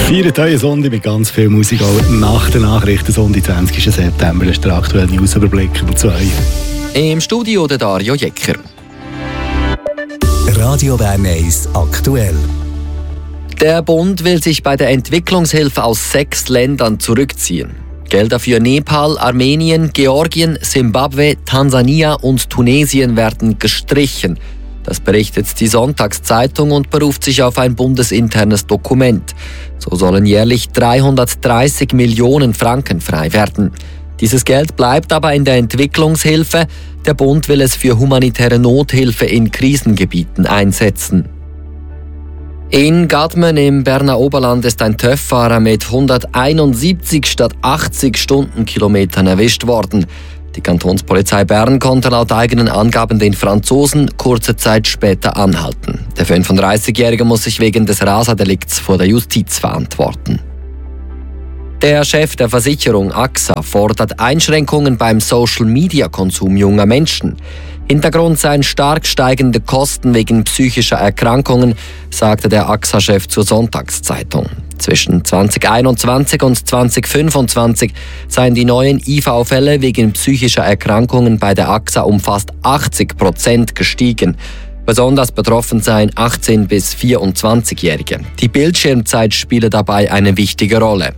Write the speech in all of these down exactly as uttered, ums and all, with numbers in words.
Feiert euren Sonntag mit ganz viel Musik, auch nach den Nachrichten. Sonntag, zwanzigsten September, ist der aktuelle Newsüberblick um zwei. Im Studio der Dario Jecker. Radio Bern eins aktuell. Der Bund will sich bei der Entwicklungshilfe aus sechs Ländern zurückziehen. Gelder für Nepal, Armenien, Georgien, Simbabwe, Tansania und Tunesien werden gestrichen. Das berichtet die Sonntagszeitung und beruft sich auf ein bundesinternes Dokument. So sollen jährlich dreihundertdreißig Millionen Franken frei werden. Dieses Geld bleibt aber in der Entwicklungshilfe. Der Bund will es für humanitäre Nothilfe in Krisengebieten einsetzen. In Gadmen im Berner Oberland ist ein TÜV-Fahrer mit hunderteinundsiebzig statt achtzig Stundenkilometern erwischt worden. Die Kantonspolizei Bern konnte laut eigenen Angaben den Franzosen kurze Zeit später anhalten. Der fünfunddreißigjährige muss sich wegen des Raserdelikts vor der Justiz verantworten. Der Chef der Versicherung A X A fordert Einschränkungen beim Social-Media-Konsum junger Menschen. Hintergrund seien stark steigende Kosten wegen psychischer Erkrankungen, sagte der A X A-Chef zur Sonntagszeitung. Zwischen zweitausendeinundzwanzig und zweitausendfünfundzwanzig seien die neuen I V-Fälle wegen psychischer Erkrankungen bei der A X A um fast achtzig Prozent gestiegen. Besonders betroffen seien achtzehn- bis vierundzwanzigjährige. Die Bildschirmzeit spiele dabei eine wichtige Rolle.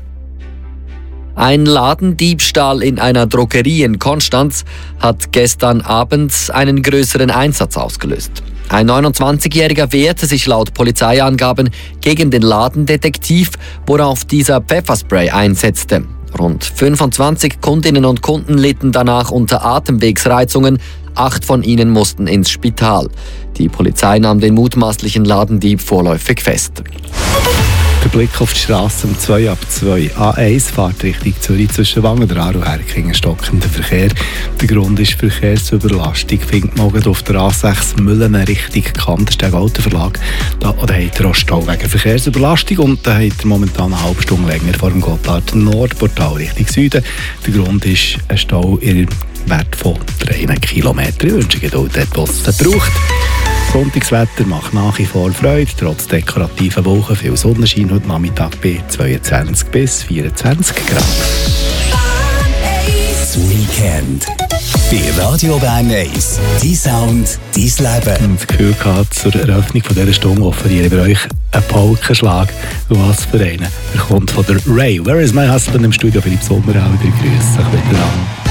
Ein Ladendiebstahl in einer Drogerie in Konstanz hat gestern Abend einen größeren Einsatz ausgelöst. Ein neunundzwanzigjähriger wehrte sich laut Polizeiangaben gegen den Ladendetektiv, worauf dieser Pfefferspray einsetzte. Rund fünfundzwanzig Kundinnen und Kunden litten danach unter Atemwegsreizungen. Acht von ihnen mussten ins Spital. Die Polizei nahm den mutmaßlichen Ladendieb vorläufig fest. Der Blick auf die Straße um zwei ab zwei. A eins fährt Richtung Zürich zwischen Wangen und Aarau-Herkingen stockender Verkehr. Der Grund ist Verkehrsüberlastung. Findet man auf der A sechs Müllen Richtung Kandersteg Autoverlag. Da habt ihr auch Stau wegen Verkehrsüberlastung und da habt ihr momentan eine halbe Stunde länger vor dem Gotthard Nordportal Richtung Süden. Der Grund ist ein Stau in Wert von drei Kilometern. Ich wünsche Geduld, was es braucht. Sonntagswetter macht nach wie vor Freude, trotz dekorativen Wochen. Viel Sonnenschein heute Nachmittag bei zweiundzwanzig bis vierundzwanzig Grad. Das Weekend bei Radio Bern eins. Dein Sound, dein Leben. Das Gefühl gehabt, zur Eröffnung von dieser Stunde offerieren wir euch einen Polkenschlag. Und was für einen? Er kommt von der Ray. Where is my husband? Im Studio Philipp Sommer. Auch wieder grüße euch miteinander.